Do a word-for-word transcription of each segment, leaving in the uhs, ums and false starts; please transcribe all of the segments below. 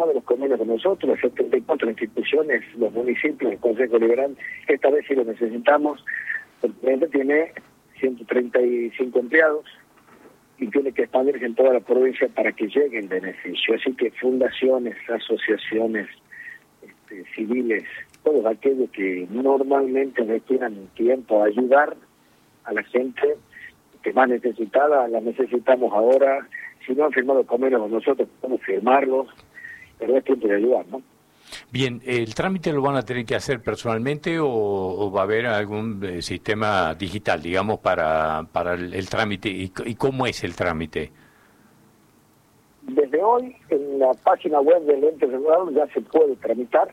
firmado los convenios con nosotros, las setenta y cuatro instituciones, los municipios, el Consejo Liberal, esta vez sí lo necesitamos, el presidente tiene ciento treinta y cinco empleados y tiene que expandirse en toda la provincia para que llegue el beneficio. Así que fundaciones, asociaciones este, civiles, todos aquellos que normalmente destinan tiempo a ayudar a la gente que más necesitada, la necesitamos ahora. Si no han firmado convenios con nosotros, podemos firmarlos, pero es tiempo de ayudar, ¿no? Bien, ¿el trámite lo van a tener que hacer personalmente o, o va a haber algún eh, sistema digital, digamos, para, para el, el trámite? ¿Y, ¿Y cómo es el trámite? Desde hoy, en la página web del ente regulador ya se puede tramitar.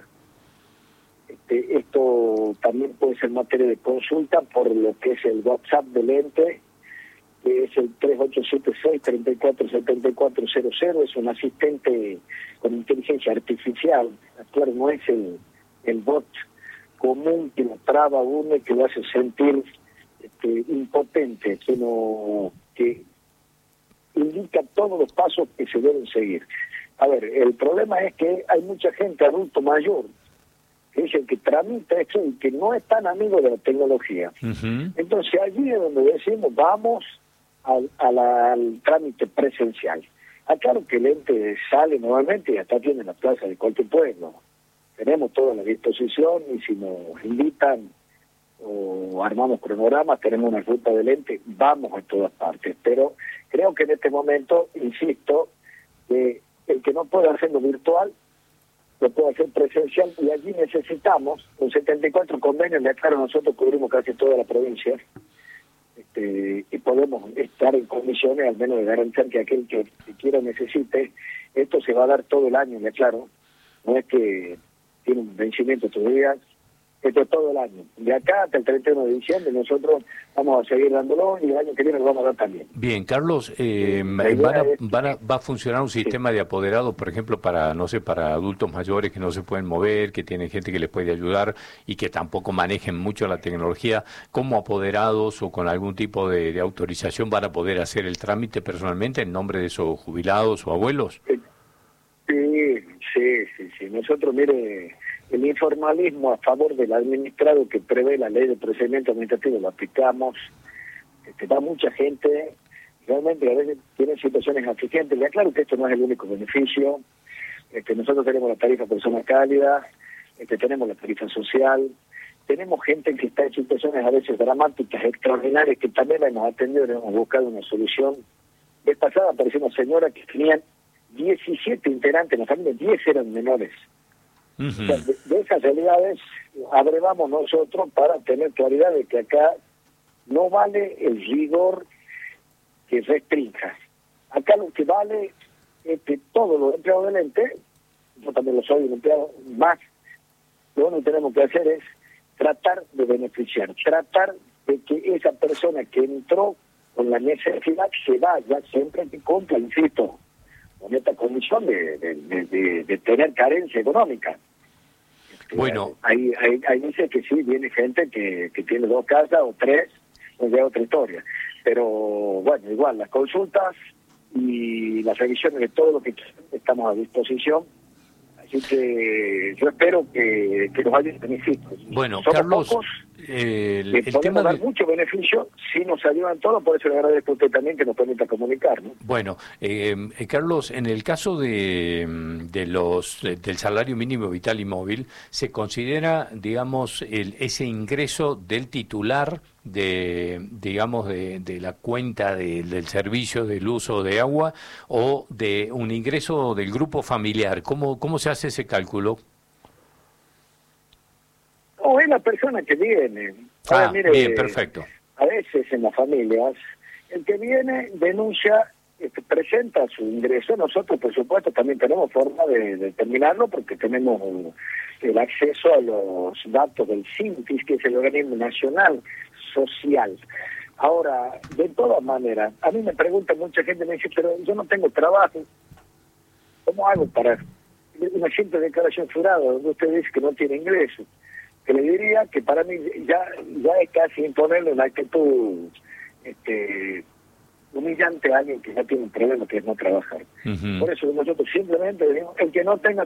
Este, esto también puede ser materia de consulta por lo que es el WhatsApp del ente, que es el tres ocho siete seis, tres cuatro siete cuatro cero cero, es un asistente con inteligencia artificial. Claro, no es el, el bot común que lo traba uno y que lo hace sentir este, impotente, sino que indica todos los pasos que se deben seguir. A ver, el problema es que hay mucha gente adulto mayor que es el que tramita esto y que no es tan amigo de la tecnología. Uh-huh. Entonces allí es donde decimos, vamos al, a la, al trámite presencial. Aclaro que el ente sale nuevamente y hasta tiene la plaza de cualquier pueblo. Tenemos toda la disposición y si nos invitan o armamos cronogramas, tenemos una ruta del ente, vamos a todas partes. Pero creo que en este momento, insisto, que el que no puede hacerlo virtual, lo puede hacer presencial y allí necesitamos, con setenta y cuatro convenios, le aclaro, nosotros cubrimos casi toda la provincia, este, y podemos estar en condiciones al menos de garantizar que aquel que, que quiera o necesite, esto se va a dar todo el año, le aclaro, no es que tiene un vencimiento todavía, esto es todo el año. De acá hasta el treinta y uno de diciembre nosotros vamos a seguir dándolo y el año que viene lo vamos a dar también. Bien, Carlos, eh, van a, van a, ¿va a funcionar un sistema sí. de apoderados, por ejemplo, para, no sé, para adultos mayores que no se pueden mover, que tienen gente que les puede ayudar y que tampoco manejen mucho la tecnología? ¿Cómo apoderados o con algún tipo de, de autorización van a poder hacer el trámite personalmente en nombre de esos jubilados o abuelos? Sí, sí, sí, sí. Nosotros, mire, el informalismo a favor del administrado que prevé la ley de procedimiento administrativo lo aplicamos. Este, va mucha gente, realmente a veces tienen situaciones asfixiantes. Le aclaro que esto no es el único beneficio. Este, nosotros tenemos la tarifa persona cálida, este, tenemos la tarifa social, tenemos gente que está en situaciones a veces dramáticas, extraordinarias, que también la hemos atendido y hemos buscado una solución. Vez pasada apareció una señora que tenían diecisiete integrantes en la familia, diez eran menores. Uh-huh. O sea, de, de esas realidades abrevamos nosotros para tener claridad de que acá no vale el rigor que restrinja. Acá lo que vale es que todos los empleados del ente, yo también lo soy un empleado más, lo único que tenemos que hacer es tratar de beneficiar, tratar de que esa persona que entró con la necesidad se vaya siempre que cumpla, insisto, con esta condición de, de, de, de tener carencia económica. Bueno, hay, hay, hay dice que sí, viene gente que, que tiene dos casas o tres, pues ya otra historia. Pero bueno, igual, las consultas y las revisiones de todo lo que estamos a disposición. Así que yo espero que, que nos vayan beneficios. Bueno, Somos Carlos, pocos, eh, el, que el podemos tema dar de... mucho beneficio si nos ayudan todos, por eso le agradezco a usted también que nos permita comunicar, ¿no? Bueno, eh, eh, Carlos, en el caso de, de los de, del salario mínimo vital y móvil, ¿se considera, digamos, el, ese ingreso del titular de, digamos, de, de la cuenta de, del servicio del uso de agua o de un ingreso del grupo familiar? ¿Cómo, cómo se hace ese cálculo? O es la persona que viene. Ahora, ah, mire, bien, perfecto. A veces en las familias, el que viene denuncia, este, presenta su ingreso. Nosotros, por supuesto, también tenemos forma de determinarlo porque tenemos un, el acceso a los datos del CINTIS, que es el organismo nacional social. Ahora, de todas maneras, a mí me pregunta mucha gente, me dice, pero yo no tengo trabajo. ¿Cómo hago para una simple declaración jurada donde usted dice que no tiene ingreso? Que le diría que para mí ya ya es casi imponerle una actitud este, humillante a alguien que ya tiene un problema que es no trabajar. Uh-huh. Por eso nosotros simplemente decimos, el que no tenga